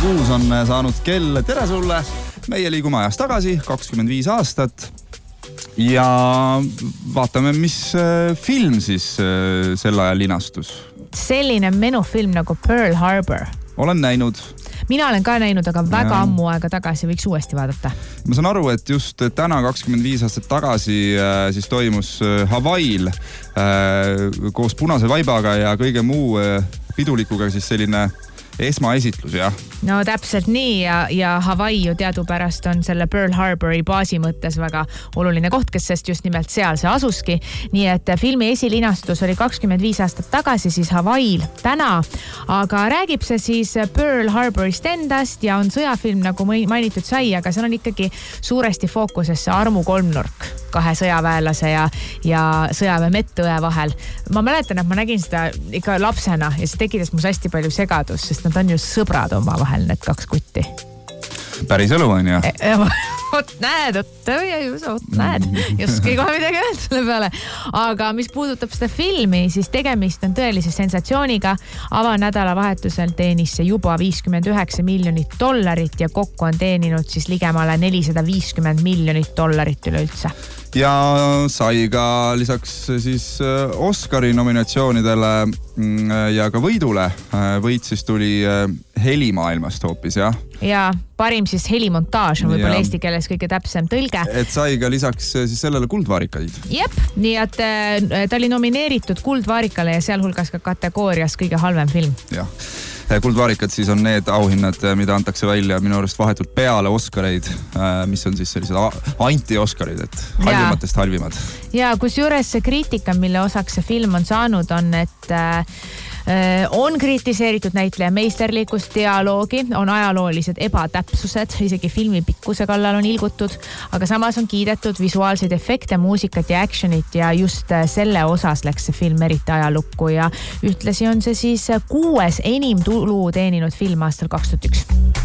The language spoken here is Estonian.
9:06 on saanud kell. Tere sulle! Meie liigume ajas tagasi, 25 aastat. Ja vaatame, mis film siis sel ajal linastus. Selline menufilm nagu Pearl Harbor. Olen näinud. Mina olen ka näinud, aga väga ammu aega tagasi võiks uuesti vaadata. Ma saan aru, et just täna 25 aastat tagasi siis toimus Hawaii'l koos Punase vaibaga ja kõige muu pidulikuga siis selline esmaesitlus, jah. No täpselt nii ja Hawaii ju teadupärast on selle Pearl Harbori baasi mõttes väga oluline koht, kes sest just nimelt seal see asuski. Nii et filmi esilinastus oli 25 aastat tagasi siis Hawaii'l täna, aga räägib see siis Pearl Harborist endast ja on sõjafilm, nagu mainitud sai, aga seal on ikkagi suuresti fookusesse armu kolmnurk kahe sõjaväelase ja sõjaväe medõe vahel. Ma mäletan, et ma nägin seda ikka lapsena ja see tekitas mus hästi palju segadust, sest nad on ju sõbrad omavahel, need kaks kutti. Päris elu on ju. Vot näed, just kohe midagi öelda selle peale. Aga mis puudutab seda filmi, siis tegemist on tõelise sensatsiooniga. Avanädalavahetusel teenis see juba $59 miljonit ja kokku on teeninud siis ligemale $450 miljonit üleüldse. Ja sai ka lisaks siis Oscari nominatsioonidele ja ka võidule. Võit siis tuli helimaailmast hoopis, jah? Ja parim siis helimontaaž on võib-olla eesti keeles kõige täpsem tõlge. Et sai ka lisaks siis sellele kuldvaarikaid. Jep, nii et ta oli nomineeritud kuldvaarikale ja sealhulgas ka kategoorias kõige halvem film. Jah. Kuldvaarikad siis on need auhinnad, mida antakse välja minu arust vahetult peale Oscareid, mis on siis sellised anti-Oscarid, et halvimatest halvimad. Ja kus juures see kriitika, mille osaks see film on saanud, on, et on kritiseeritud näitleja meisterlikust dialoogi, on ajaloolised ebatäpsused, isegi filmi pikkuse kallal on ilgutud, aga samas on kiidetud visuaalseid efekte, muusikat ja actionit ja just selle osas läks see film eriti ajalukku ja ühtlasi on see siis 6. enim tulu teeninud film aastal 2001.